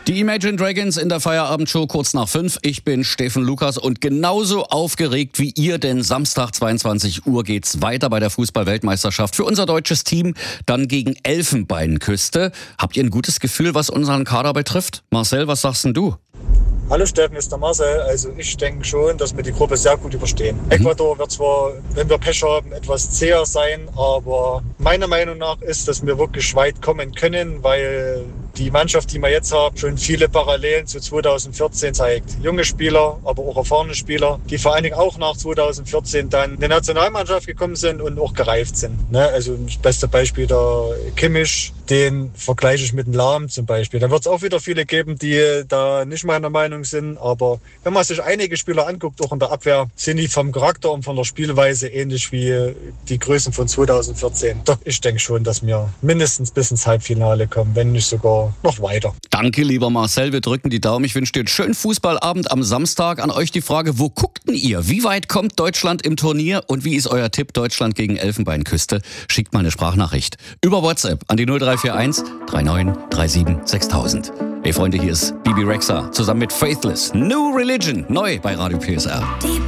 Die Imagine Dragons in der Feierabendshow kurz nach 5. Ich bin Steffen Lukas und genauso aufgeregt wie ihr, denn Samstag 22 Uhr geht's weiter bei der Fußball-Weltmeisterschaft für unser deutsches Team, dann gegen Elfenbeinküste. Habt ihr ein gutes Gefühl, was unseren Kader betrifft? Marcel, was sagst denn du? Hallo Steffen, ist der Marcel. Also ich denke schon, dass wir die Gruppe sehr gut überstehen. Ecuador wird zwar, wenn wir Pech haben, etwas zäher sein, aber meiner Meinung nach ist, dass wir wirklich weit kommen können, weil die Mannschaft, die wir jetzt haben, schon viele Parallelen zu 2014 zeigt. Junge Spieler, aber auch erfahrene Spieler, die vor allen Dingen auch nach 2014 dann in die Nationalmannschaft gekommen sind und auch gereift sind. Also das beste Beispiel der Kimmich, den vergleiche ich mit dem Lahm zum Beispiel. Da wird es auch wieder viele geben, die da nicht meiner Meinung sind, aber wenn man sich einige Spieler anguckt, auch in der Abwehr, sind die vom Charakter und von der Spielweise ähnlich wie die Größen von 2014. Doch ich denke schon, dass wir mindestens bis ins Halbfinale kommen, wenn nicht sogar noch weiter. Danke, lieber Marcel, wir drücken die Daumen. Ich wünsche dir einen schönen Fußballabend am Samstag. An euch die Frage, wo guckt denn ihr? Wie weit kommt Deutschland im Turnier und wie ist euer Tipp Deutschland gegen Elfenbeinküste? Schickt mal eine Sprachnachricht über WhatsApp an die 0341 3937 6000. Hey Freunde, hier ist Bibi Rexha zusammen mit Faithless. New Religion, neu bei Radio PSR.